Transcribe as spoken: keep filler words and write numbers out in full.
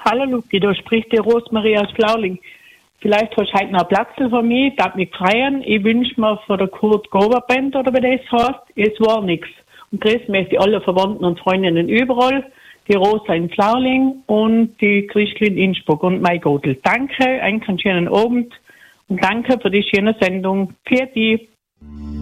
Hallo Luki, da spricht die Rosmarie aus Flauling. Vielleicht hast du heute noch einen Platz für mich, darf mich freuen. Ich wünsche mir von der Kurt Gober Band, oder wie das heißt, es war nix. Und grüßen möchte ich alle Verwandten und Freundinnen überall, die Rosa in Flauling und die Christel in Innsbruck und mein Godel. Danke, einen schönen Abend und danke für die schöne Sendung. Für die.